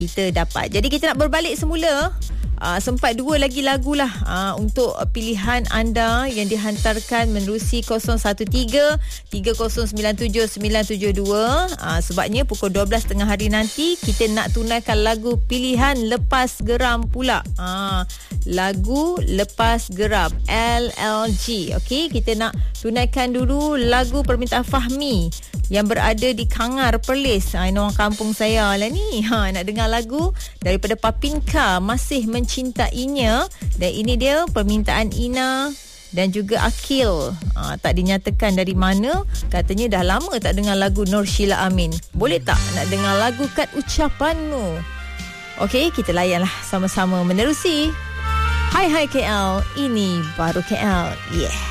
kita dapat. Jadi kita nak berbalik semula. Sempat 2 lagi lagu lah untuk pilihan anda yang dihantarkan menerusi 013-3097-972. Sebabnya pukul 12 tengah hari nanti kita nak tunaikan lagu pilihan Lepas Geram pula. Lagu Lepas Geram LLG. Okey, kita nak tunaikan dulu lagu permintaan Fahmi yang berada di Kangar, Perlis. Ini orang kampung saya lah ni. Nak dengar lagu daripada Papinka, Masih Mencintainya. Dan ini dia permintaan Ina dan juga Akil. Tak dinyatakan dari mana. Katanya dah lama tak dengar lagu Nur Sheila Amin. Boleh tak nak dengar lagu Kad Ucapanmu? Okey, kita layanlah sama-sama menerusi. Hai KL, ini baru KL. Yeah.